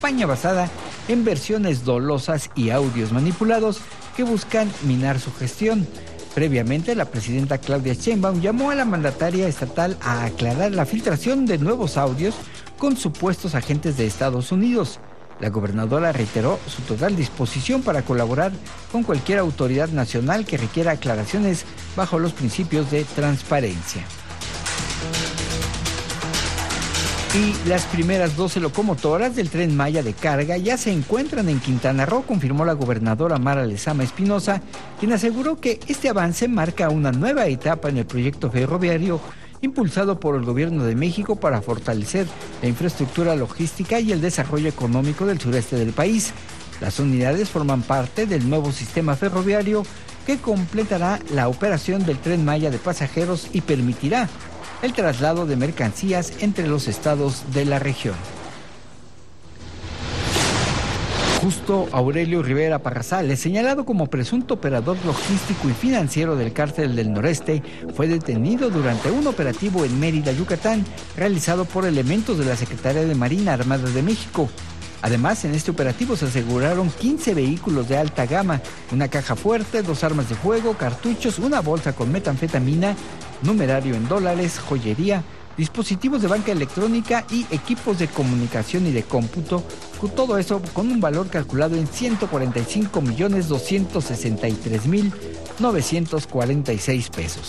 campaña basada en versiones dolosas y audios manipulados que buscan minar su gestión. Previamente, la presidenta Claudia Sheinbaum llamó a la mandataria estatal a aclarar la filtración de nuevos audios con supuestos agentes de Estados Unidos. La gobernadora reiteró su total disposición para colaborar con cualquier autoridad nacional que requiera aclaraciones bajo los principios de transparencia. Y las primeras 12 locomotoras del Tren Maya de carga ya se encuentran en Quintana Roo, confirmó la gobernadora Mara Lezama Espinosa, quien aseguró que este avance marca una nueva etapa en el proyecto ferroviario impulsado por el Gobierno de México para fortalecer la infraestructura logística y el desarrollo económico del sureste del país. Las unidades forman parte del nuevo sistema ferroviario que completará la operación del Tren Maya de pasajeros y permitirá el traslado de mercancías entre los estados de la región. Justo Aurelio Rivera Parrazales, señalado como presunto operador logístico y financiero del Cártel del Noreste, fue detenido durante un operativo en Mérida, Yucatán, realizado por elementos de la Secretaría de Marina Armada de México. Además, en este operativo se aseguraron 15 vehículos de alta gama, una caja fuerte, 2 armas de fuego, cartuchos, una bolsa con metanfetamina, numerario en dólares, joyería, dispositivos de banca electrónica y equipos de comunicación y de cómputo, todo eso con un valor calculado en 145.263.946 pesos.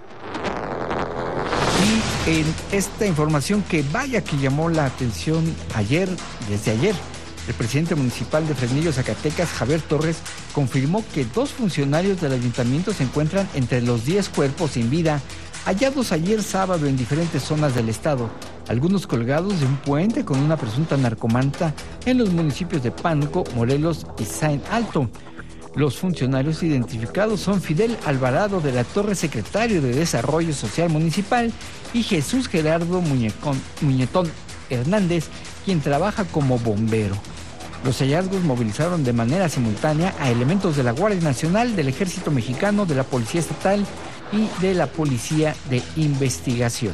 Y en esta información que vaya que llamó la atención desde ayer, el presidente municipal de Fresnillo, Zacatecas, Javier Torres, confirmó que 2 funcionarios del ayuntamiento se encuentran entre los 10 cuerpos sin vida hallados ayer sábado en diferentes zonas del estado, algunos colgados de un puente con una presunta narcomanta en los municipios de Pánuco, Morelos y Saint Alto. Los funcionarios identificados son Fidel Alvarado de la Torre, secretario de Desarrollo Social Municipal, y Jesús Gerardo Muñetón Hernández, quien trabaja como bombero. Los hallazgos movilizaron de manera simultánea a elementos de la Guardia Nacional, del Ejército Mexicano, de la Policía Estatal y de la Policía de Investigación.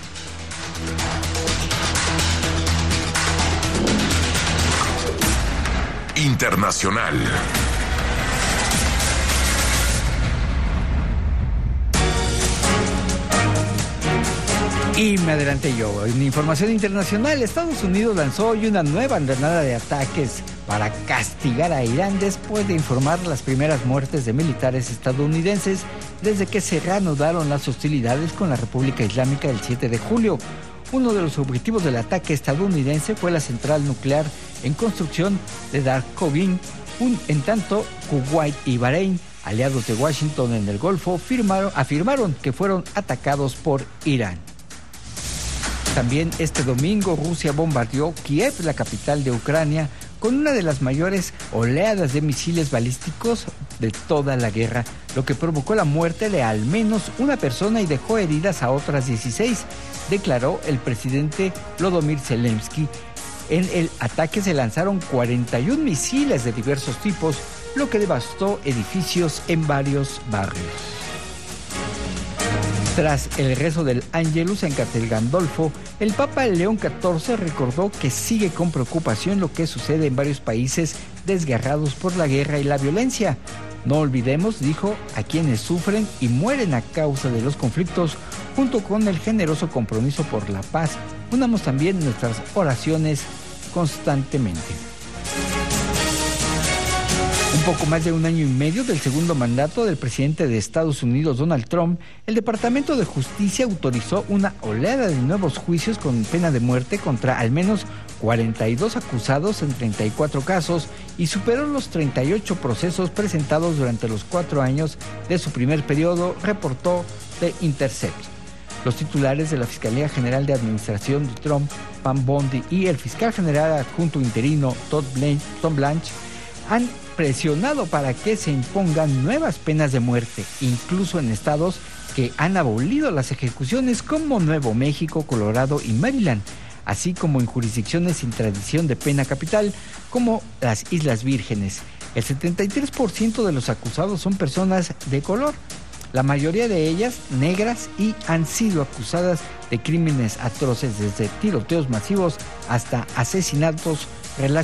Internacional. Y me adelanté yo. En información internacional, Estados Unidos lanzó hoy una nueva andanada de ataques para castigar a Irán después de informar las primeras muertes de militares estadounidenses desde que se reanudaron las hostilidades con la República Islámica el 7 de julio. Uno de los objetivos del ataque estadounidense fue la central nuclear en construcción de Darkovin. En tanto, Kuwait y Bahrein, aliados de Washington en el Golfo, afirmaron que fueron atacados por Irán. También este domingo Rusia bombardeó Kiev, la capital de Ucrania, con una de las mayores oleadas de misiles balísticos de toda la guerra, lo que provocó la muerte de al menos una persona y dejó heridas a otras 16, declaró el presidente Volodymyr Zelensky. En el ataque se lanzaron 41 misiles de diversos tipos, lo que devastó edificios en varios barrios. Tras el rezo del Ángelus en Castel Gandolfo, el Papa León XIV recordó que sigue con preocupación lo que sucede en varios países desgarrados por la guerra y la violencia. No olvidemos, dijo, a quienes sufren y mueren a causa de los conflictos, junto con el generoso compromiso por la paz. Unamos también nuestras oraciones constantemente. Un poco más de un año y medio del segundo mandato del presidente de Estados Unidos, Donald Trump, el Departamento de Justicia autorizó una oleada de nuevos juicios con pena de muerte contra al menos 42 acusados en 34 casos y superó los 38 procesos presentados durante los 4 años de su primer periodo, reportó The Intercept. Los titulares de la Fiscalía General de Administración de Trump, Pam Bondi, y el fiscal general adjunto interino, Tom Blanche, han presionado para que se impongan nuevas penas de muerte, incluso en estados que han abolido las ejecuciones como Nuevo México, Colorado y Maryland, así como en jurisdicciones sin tradición de pena capital como las Islas Vírgenes. El 73% de los acusados son personas de color, la mayoría de ellas negras, y han sido acusadas de crímenes atroces, desde tiroteos masivos hasta asesinatos relacionados